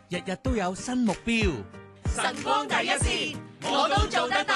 日日都有新目標。 晨光第一線，我都做得到。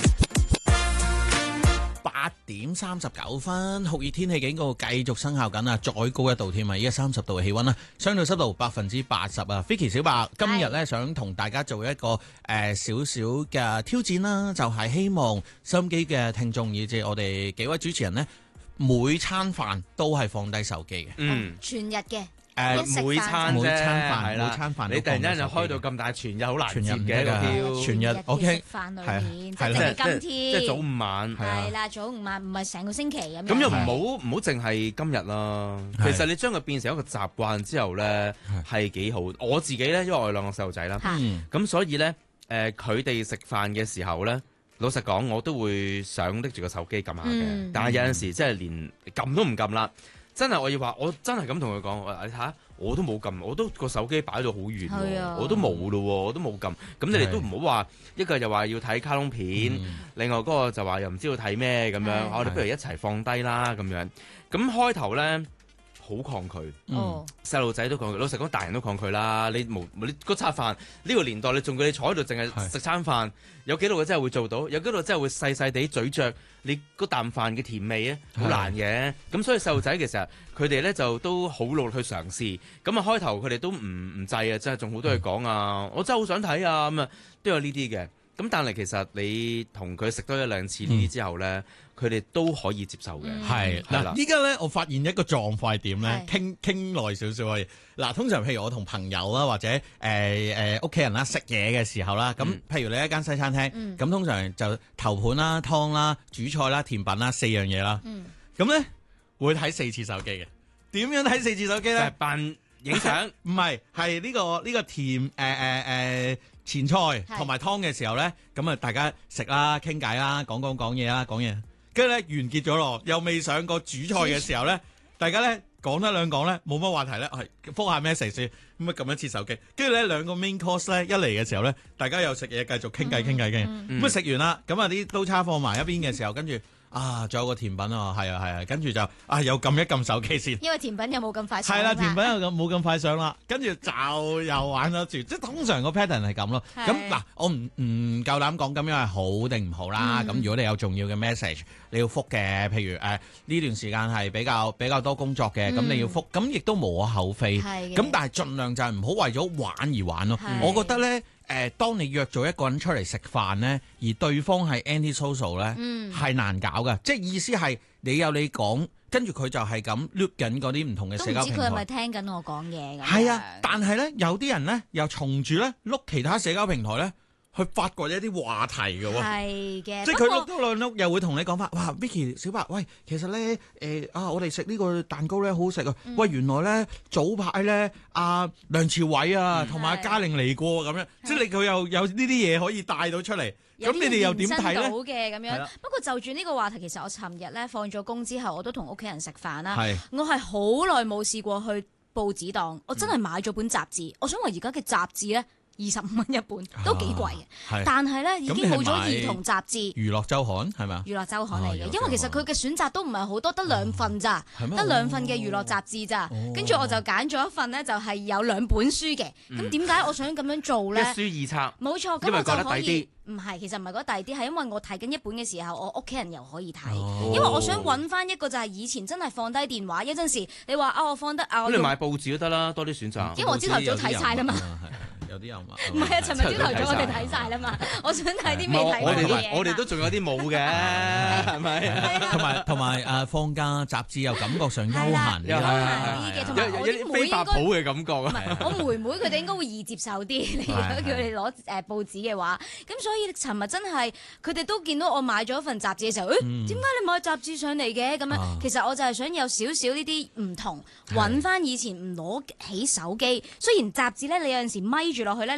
8點39分，酷熱天氣警告繼續生效緊啊！再高一度添啊！依家30度嘅氣溫啦，相對濕度80%啊！Vicky 小白今日咧想同大家做一個少少嘅挑戰啦，就係希望收音機嘅聽眾以至我哋幾位主持人呢，每餐飯都係放低手機嘅。 全日嘅。 每餐飯係啦， 每餐飯你突然間就開到咁大，全日好難接嘅㗎，全日 OK 飯裏面，即係係今天， 即係早午晚， 係啦，早午晚唔係成個星期咁樣。 咁又唔好淨係今日啦。其實你將佢變成一個習慣之後咧，係幾好。我自己咧，因為我有兩個細路仔啦，咁所以咧，佢哋食飯嘅時候咧，老實講，我都會想拎住個手機撳下嘅。但係有陣時即係連撳都唔撳啦。真係我要話，我真係咁同佢講，你睇下，我都冇撳，我都個手機擺到好遠，我都冇咯，我都冇撳。咁你哋都唔好話，一個就話要睇卡通片，另外嗰個就話又唔知道睇咩咁樣，我哋不如一齊放低啦咁樣。咁開頭咧好抗拒，細路仔都抗拒，老實講大人都抗拒啦。你嗰餐飯呢個年代，你仲叫你坐喺度淨係食餐飯，有幾多個真係會做到？有幾多個真係會細細地咀嚼你嗰啖飯嘅甜味啊？好難嘅。咁所以細路仔其實佢哋咧就都好努力去嘗試。咁啊開頭佢哋都唔制啊，真係仲好多嘢講啊！我真係好想睇啊！咁啊都有呢啲嘅。咁但係其實你同佢食多一兩次呢啲之後咧，佢哋都可以接受嘅。 係嗱，依家咧我發現一個狀況係點咧？傾耐少少可以。嗱，通常譬如我同朋友啦，或者屋企人啦食嘢嘅時候啦，咁譬如你一間西餐廳，咁通常就頭盤啦、湯啦、主菜啦、甜品啦4樣嘢啦。咁咧會睇4次手機嘅。點樣睇4次手機咧？ 扮影相， 唔係呢個甜前菜同埋湯嘅時候咧，咁啊大家食啦、傾偈啦、講嘢啦、講嘢，跟住咧完結咗咯，又未上過主菜嘅時候咧，大家咧講得兩講咧，冇乜話題咧，係覆下 message 先，咁啊撳一次手機，跟住咧兩個 main course 咧一嚟嘅時候咧，大家又食嘢繼續傾偈，咁啊食完啦，咁啊啲刀叉放埋一邊嘅時候，跟住。仲有個甜品啊，係啊，跟住就又撳一撳手機先， 因為甜品又冇咁快上。 係啦，甜品又冇咁快上啦，跟住就又玩咗住，即係通常個 pattern 係咁咯。咁嗱，我唔夠膽講咁樣係好定唔好啦。咁如果你有重要嘅 message 你要覆嘅，譬如呢段時間係比較多工作嘅，咁你要覆，咁亦都無可厚非。咁但係盡量就係唔好為咗玩而玩咯。我覺得咧。當你約咗一個人出嚟食飯呢，而對方係 anti-social 呢，係難搞嘅。即係意思係你有你講，跟住佢就係咁 loop 緊嗰啲唔同嘅社交平台。都唔知佢係咪聽緊我講嘢㗎？ 係啊，但係呢，有啲人呢，又從住呢碌其他社交平台呢，去發掘一啲話題嘅喎。係嘅，即係佢碌多兩碌，又會同你講翻，哇 Vicky 小白，喂，其實呢，我哋食呢個蛋糕呢，好好食啊！喂，原來呢，早排呢，梁朝偉啊，同埋阿嘉玲嚟過咁樣，即係佢又有呢啲嘢可以帶到出嚟。咁你哋又點睇咧？ 嘅咁樣。不過就住呢個話題，其實我尋日咧放咗工之後，我都同屋企人食飯啦。我係好耐冇試過去報紙檔，我真係買咗本雜誌。我想話而家嘅雜誌咧，25蚊一本，都幾貴嘅。但係咧已經冇咗兒童雜誌。娛樂週刊係咪啊？娛樂週刊嚟嘅，因為其實佢嘅選擇都唔係好多，得2份咋，得2份嘅娛樂雜誌咋。跟住我就揀咗一份呢，就係有2本書嘅。咁點解我想咁樣做咧？一書二冊。冇錯，咁我就可以。唔係，其實唔係嗰第啲，係因為我睇緊一本嘅時候，我屋企人又可以睇，因為我想揾翻一個就係以前真係放低電話，有陣時你話我放得咁你買報紙都得啦，多啲選擇。 因為我朝頭早睇晒啦嘛。 有啲有嘛？ 唔係啊，尋日朝頭早我哋睇晒啦嘛。我想睇啲未睇過嘅嘢。 我哋都仲有啲冇嘅，係咪？ 同埋放假雜誌又感覺上休閒啲嘅，同埋我啲妹非法譜嘅感覺啊。 唔係，我妹妹佢哋應該會易接受啲。你如果叫佢哋攞報紙嘅話，咁所以尋日真係佢哋都見到我買咗一份雜誌嘅時候，點解你買雜誌上嚟嘅？咁樣其實我就係想有少少呢啲唔同，揾翻以前唔攞起手機。雖然雜誌咧，你有陣時咪住落去咧。